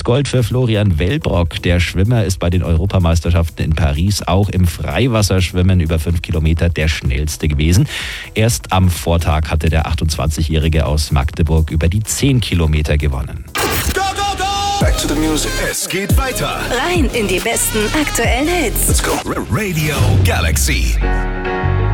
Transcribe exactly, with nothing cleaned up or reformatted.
Gold für Florian Wellbrock. Der Schwimmer ist bei den Europameisterschaften in Paris auch im Freiwasserschwimmen über fünf Kilometer der schnellste gewesen. Erst am Vortag hatte der achtundzwanzigjährige aus Magdeburg über die zehn Kilometer gewonnen. Go, go, go! Back to the music. Es geht weiter. Rein in die besten aktuellen Hits. Let's go. Radio Galaxy.